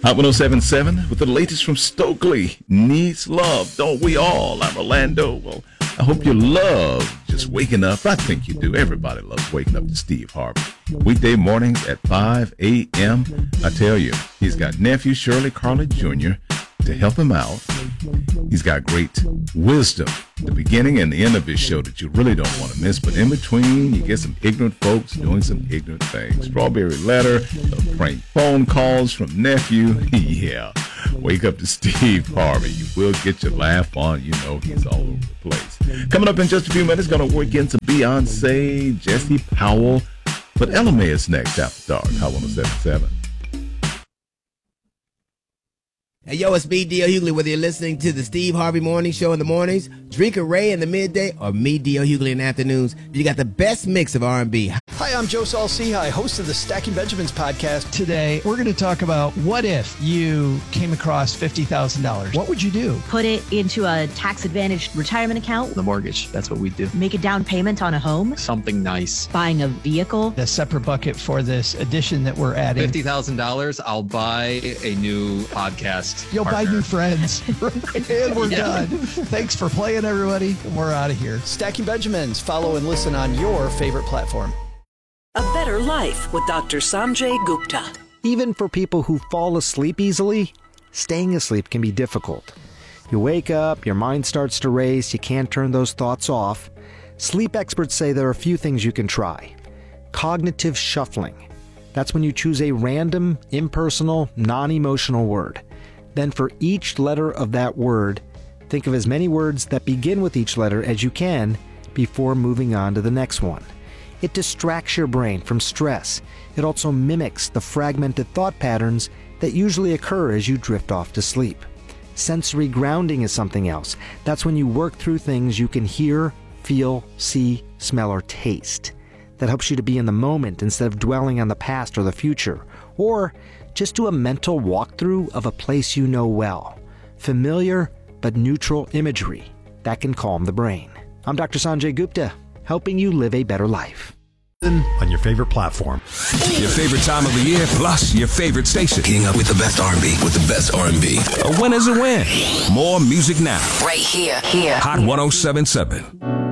Hot 107.7 with the latest from Stokely. Needs love, don't we all? I'm Orlando. Well, I hope you love just waking up. I think you do. Everybody loves waking up to Steve Harvey. Weekday mornings at 5 a.m. I tell you, he's got nephew Shirley Carly Jr. to help him out. He's got great wisdom, the beginning and the end of his show that you really don't want to miss. But in between, you get some ignorant folks doing some ignorant things. Strawberry letter, prank phone calls from nephew. Yeah, wake up to Steve Harvey. You will get your laugh on. You know he's all over the place. Coming up in just a few minutes, going to work in some Beyonce, Jesse Powell. But Ella May is next after dark. Hot 107.7. Hey, yo, it's me, D.L. Hughley, whether you're listening to the Steve Harvey Morning Show in the mornings, Drink a Ray in the midday, or me, D.L. Hughley, in the afternoons, you got the best mix of R&B. Hi, I'm Joe Saul-Sehy, host of the Stacking Benjamins podcast. Today, we're going to talk about what if you came across $50,000? What would you do? Put it into a tax-advantaged retirement account. The mortgage, that's what we do. Make a down payment on a home. Something nice. Buying a vehicle. A separate bucket for this addition that we're adding. $50,000, I'll buy a new podcast. You'll partner. buy new friends. And we're done. Thanks for playing, everybody. We're out of here. Stacking Benjamins. Follow and listen on your favorite platform. A Better Life with Dr. Sanjay Gupta. Even for people who fall asleep easily, staying asleep can be difficult. You wake up, your mind starts to race, you can't turn those thoughts off. Sleep experts say there are a few things you can try. Cognitive shuffling. That's when you choose a random, impersonal, non-emotional word. Then for each letter of that word, think of as many words that begin with each letter as you can before moving on to the next one. It distracts your brain from stress. It also mimics the fragmented thought patterns that usually occur as you drift off to sleep. Sensory grounding is something else. That's when you work through things you can hear, feel, see, smell, or taste. That helps you to be in the moment instead of dwelling on the past or the future. Or just do a mental walkthrough of a place you know well. Familiar but neutral imagery. That can calm the brain. I'm Dr. Sanjay Gupta, helping you live a better life. On your favorite platform. Your favorite time of the year, plus your favorite station. Keeping up with the best R&B, with the best R&B. A win is a win. More music now. Right here. Hot 107.7.